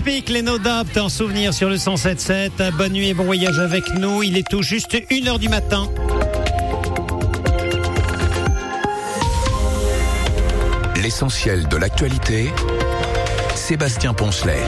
Speak, les No Doubt en souvenir sur le 107.7. Bonne nuit et bon voyage avec nous. Il est tout juste 1h du matin. L'essentiel de l'actualité, Sébastien Poncelet.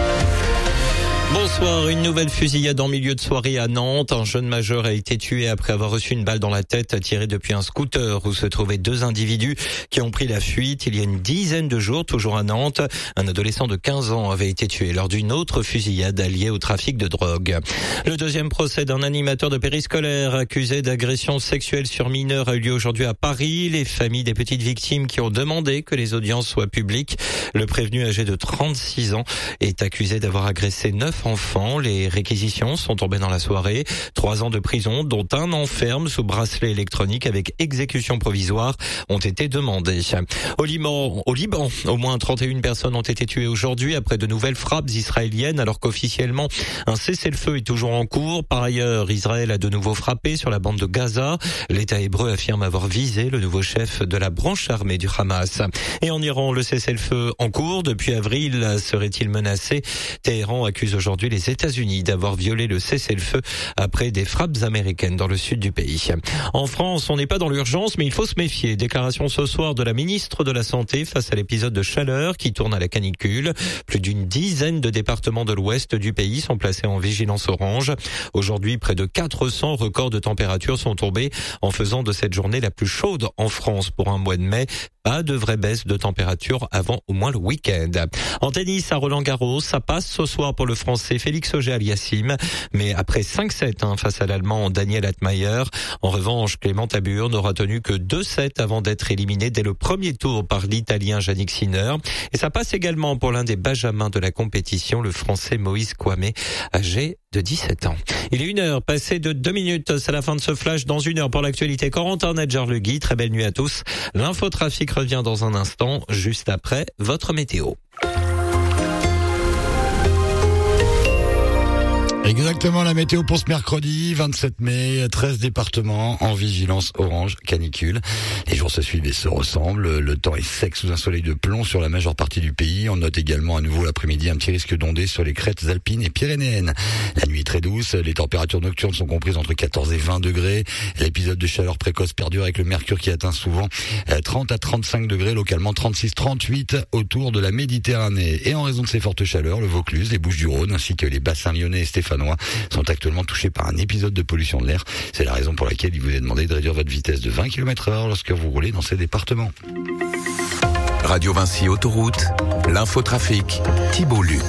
Bonsoir, une nouvelle fusillade en milieu de soirée à Nantes. Un jeune majeur a été tué après avoir reçu une balle dans la tête tirée depuis un scooter où se trouvaient deux individus qui ont pris la fuite il y a une dizaine de jours, toujours à Nantes. Un adolescent de 15 ans avait été tué lors d'une autre fusillade liée au trafic de drogue. Le deuxième procès d'un animateur de périscolaire accusé d'agression sexuelle sur mineurs a eu lieu aujourd'hui à Paris. Les familles des petites victimes qui ont demandé que les audiences soient publiques. Le prévenu âgé de 36 ans est accusé d'avoir agressé 9 enfants. Les réquisitions sont tombées dans la soirée. 3 ans de prison, dont un an ferme sous bracelet électronique avec exécution provisoire, ont été demandés. Au Liban, au moins 31 personnes ont été tuées aujourd'hui après de nouvelles frappes israéliennes, alors qu'officiellement un cessez-le-feu est toujours en cours. Par ailleurs, Israël a de nouveau frappé sur la bande de Gaza. L'État hébreu affirme avoir visé le nouveau chef de la branche armée du Hamas. Et en Iran, le cessez-le-feu en cours. Depuis avril, serait-il menacé? Téhéran accuse aujourd'hui les États-Unis d'avoir violé le cessez-le-feu après des frappes américaines dans le sud du pays. En France, on n'est pas dans l'urgence, mais il faut se méfier. Déclaration ce soir de la ministre de la Santé face à l'épisode de chaleur qui tourne à la canicule. Plus d'une dizaine de départements de l'ouest du pays sont placés en vigilance orange. Aujourd'hui, près de 400 records de température sont tombés en faisant de cette journée la plus chaude en France pour un mois de mai. Pas de vraie baisse de température avant au moins le week-end. En tennis, à Roland-Garros, ça passe ce soir pour le Français Félix Auger-Aliassime, mais après 5-7 face à l'Allemand Daniel Altmaier. En revanche, Clément Tabur n'aura tenu que 2-7 avant d'être éliminé dès le premier tour par l'Italien Yannick Sinner. Et ça passe également pour l'un des benjamins de la compétition, le Français Moïse Kouamé, âgé de 17 ans. Il est 1h, passé de 2 minutes, c'est la fin de ce flash. Dans 1 heure pour l'actualité, Corentin Nedjar-Legui, très belle nuit à tous. L'infotrafic revient dans un instant, juste après votre météo. Exactement, la météo pour ce mercredi 27 mai, 13 départements en vigilance orange canicule. Les jours se suivent et se ressemblent. Le temps est sec sous un soleil de plomb sur la majeure partie du pays. On note également à nouveau l'après-midi un petit risque d'ondée sur les crêtes alpines et pyrénéennes. La nuit est très douce, les températures nocturnes sont comprises entre 14 et 20 degrés. L'épisode de chaleur précoce perdure avec le mercure qui atteint souvent 30 à 35 degrés, localement 36-38 autour de la Méditerranée. Et en raison de ces fortes chaleurs, le Vaucluse, les Bouches-du-Rhône ainsi que les bassins lyonnais et stéphanois sont actuellement touchés par un épisode de pollution de l'air. C'est la raison pour laquelle il vous est demandé de réduire votre vitesse de 20 km/h lorsque vous roulez dans ces départements. Radio Vinci Autoroute, l'infotrafic, Thibault Luc.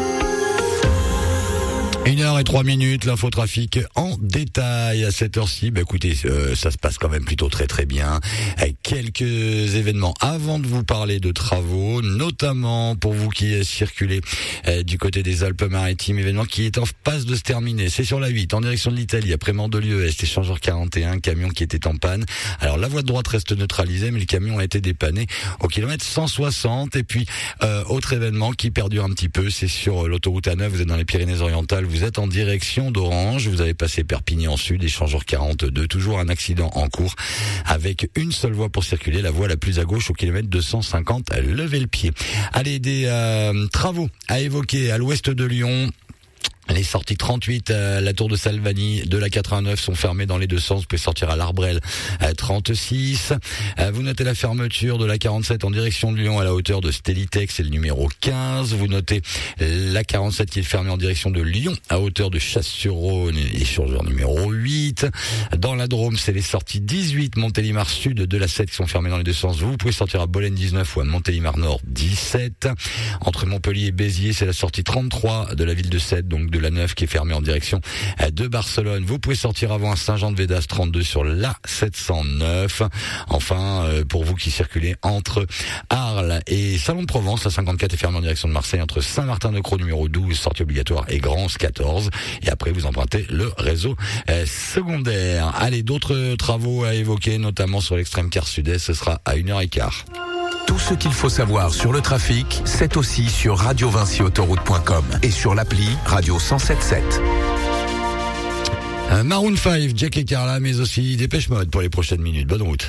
1h03, l'infotrafic en détail à cette heure-ci. Écoutez, ça se passe quand même plutôt très très bien. Quelques événements avant de vous parler de travaux, notamment pour vous qui circulez du côté des Alpes-Maritimes, événement qui est en passe de se terminer. C'est sur la 8, en direction de l'Italie, après Mandelieu-Est, échangeur 41, camion qui était en panne. Alors la voie de droite reste neutralisée, mais le camion a été dépanné au kilomètre 160. Et puis, autre événement qui perdure un petit peu, c'est sur l'autoroute A9, vous êtes dans les Pyrénées-Orientales, vous êtes en direction d'Orange, vous avez passé Perpignan Sud, échangeur 42, toujours un accident en cours avec une seule voie pour circuler, la voie la plus à gauche au kilomètre 250, levez le pied. Allez, des travaux à évoquer à l'ouest de Lyon. Les sorties 38 à la tour de Salvani de la 89 sont fermées dans les deux sens. Vous pouvez sortir à l'Arbrel à 36. Vous notez la fermeture de la 47 en direction de Lyon à la hauteur de Stélitech, c'est le numéro 15. Vous notez la 47 qui est fermée en direction de Lyon à hauteur de Chasse-sur-Rhône, échangeur numéro 8. Dans la Drôme, c'est les sorties 18 Montélimar Sud de la 7 qui sont fermées dans les deux sens. Vous pouvez sortir à Bolène 19 ou à Montélimar Nord 17. Entre Montpellier et Béziers, c'est la sortie 33 de la ville de Sète, donc de la 9 qui est fermée en direction de Barcelone. Vous pouvez sortir avant à Saint-Jean-de-Védas 32 sur la 709. Enfin, pour vous qui circulez entre Arles et Salon de Provence, la 54 est fermée en direction de Marseille entre Saint-Martin-de-Croix numéro 12, sortie obligatoire, et Grance 14. Et après, vous empruntez le réseau secondaire. Allez, d'autres travaux à évoquer, notamment sur l'extrême quart sud-est, ce sera à 1h15. Tout ce qu'il faut savoir sur le trafic, c'est aussi sur radiovinciautoroute.com et sur l'appli Radio 107.7. Maroon 5, Jack et Carla, mais aussi Dépêche Mode pour les prochaines minutes. Bonne route.